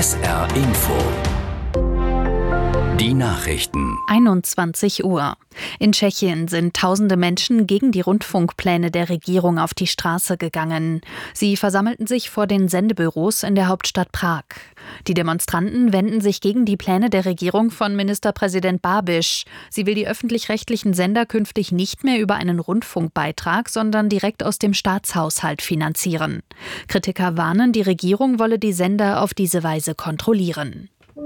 SR Info. Die Nachrichten. 21 Uhr. In Tschechien sind tausende Menschen gegen die Rundfunkpläne der Regierung auf die Straße gegangen. Sie versammelten sich vor den Sendebüros in der Hauptstadt Prag. Die Demonstranten wenden sich gegen die Pläne der Regierung von Ministerpräsident Babiš. Sie will die öffentlich-rechtlichen Sender künftig nicht mehr über einen Rundfunkbeitrag, sondern direkt aus dem Staatshaushalt finanzieren. Kritiker warnen, die Regierung wolle die Sender auf diese Weise kontrollieren.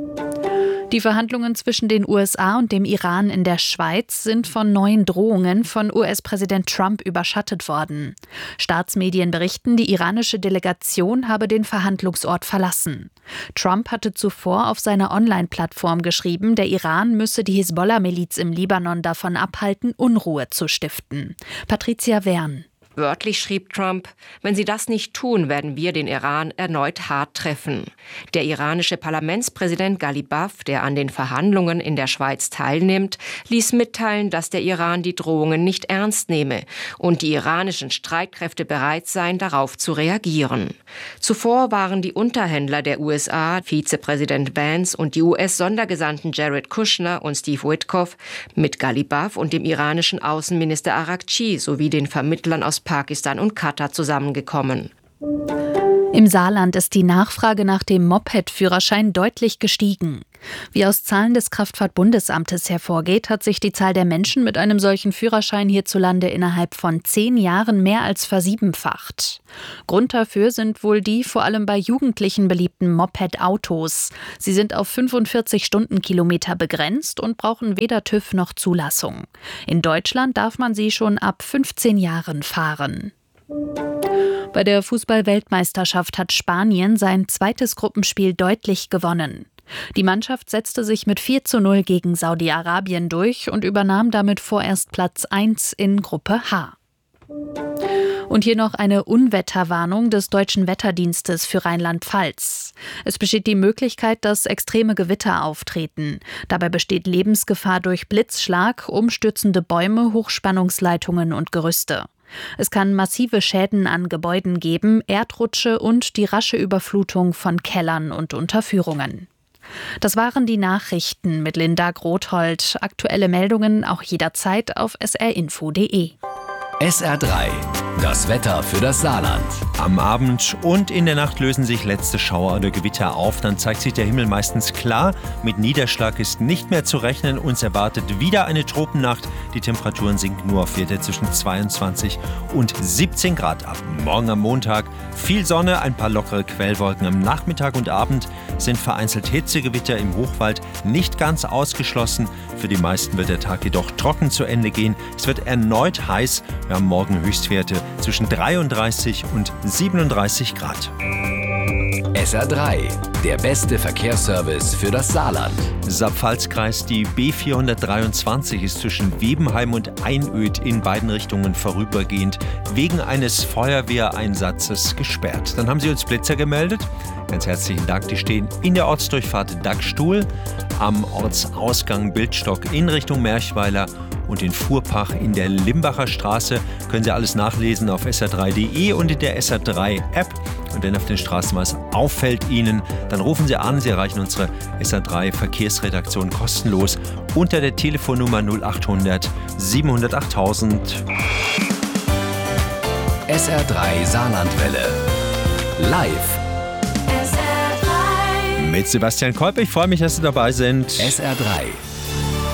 Die Verhandlungen zwischen den USA und dem Iran in der Schweiz sind von neuen Drohungen von US-Präsident Trump überschattet worden. Staatsmedien berichten, die iranische Delegation habe den Verhandlungsort verlassen. Trump hatte zuvor auf seiner Online-Plattform geschrieben, der Iran müsse die Hisbollah-Miliz im Libanon davon abhalten, Unruhe zu stiften. Patricia Wern. Wörtlich schrieb Trump, wenn sie das nicht tun, werden wir den Iran erneut hart treffen. Der iranische Parlamentspräsident Ghalibaf, der an den Verhandlungen in der Schweiz teilnimmt, ließ mitteilen, dass der Iran die Drohungen nicht ernst nehme und die iranischen Streitkräfte bereit seien, darauf zu reagieren. Zuvor waren die Unterhändler der USA, Vizepräsident Vance und die US-Sondergesandten Jared Kushner und Steve Witkoff mit Ghalibaf und dem iranischen Außenminister Araghchi sowie den Vermittlern aus Pakistan und Katar zusammengekommen. Im Saarland ist die Nachfrage nach dem Moped-Führerschein deutlich gestiegen. Wie aus Zahlen des Kraftfahrtbundesamtes hervorgeht, hat sich die Zahl der Menschen mit einem solchen Führerschein hierzulande innerhalb von 10 Jahren mehr als versiebenfacht. Grund dafür sind wohl die vor allem bei Jugendlichen beliebten Moped-Autos. Sie sind auf 45 Stundenkilometer begrenzt und brauchen weder TÜV noch Zulassung. In Deutschland darf man sie schon ab 15 Jahren fahren. Bei der Fußball-Weltmeisterschaft hat Spanien sein zweites Gruppenspiel deutlich gewonnen. Die Mannschaft setzte sich mit 4:0 gegen Saudi-Arabien durch und übernahm damit vorerst Platz 1 in Gruppe H. Und hier noch eine Unwetterwarnung des Deutschen Wetterdienstes für Rheinland-Pfalz. Es besteht die Möglichkeit, dass extreme Gewitter auftreten. Dabei besteht Lebensgefahr durch Blitzschlag, umstürzende Bäume, Hochspannungsleitungen und Gerüste. Es kann massive Schäden an Gebäuden geben, Erdrutsche und die rasche Überflutung von Kellern und Unterführungen. Das waren die Nachrichten mit Linda Grothold. Aktuelle Meldungen auch jederzeit auf srinfo.de. SR3, das Wetter für das Saarland. Am Abend und in der Nacht lösen sich letzte Schauer oder Gewitter auf. Dann zeigt sich der Himmel meistens klar. Mit Niederschlag ist nicht mehr zu rechnen. Uns erwartet wieder eine Tropennacht. Die Temperaturen sinken nur auf Werte zwischen 22 und 17 Grad ab. Morgen am Montag viel Sonne, ein paar lockere Quellwolken am Nachmittag und Abend. Sind vereinzelt Hitzegewitter im Hochwald nicht ganz ausgeschlossen. Für die meisten wird der Tag jedoch trocken zu Ende gehen. Es wird erneut heiß. Wir haben morgen Höchstwerte zwischen 33 und 37 Grad. SR3, der beste Verkehrsservice für das Saarland. Saar-Pfalz-Kreis, die B423 ist zwischen Webenheim und Einöd in beiden Richtungen vorübergehend wegen eines Feuerwehreinsatzes gesperrt. Dann haben Sie uns Blitzer gemeldet. Ganz herzlichen Dank. Die stehen in der Ortsdurchfahrt Dagstuhl, am Ortsausgang Bildstock in Richtung Merchweiler und in Fuhrpach in der Limbacher Straße. Können Sie alles nachlesen auf sr3.de und in der SR3-App. Und wenn auf den Straßen was auffällt Ihnen, dann rufen Sie an. Sie erreichen unsere SR3-Verkehrsredaktion kostenlos unter der Telefonnummer 0800 700 8000. SR3 Saarlandwelle. Live. Mit Sebastian Kolb. Ich freue mich, dass Sie dabei sind. SR3.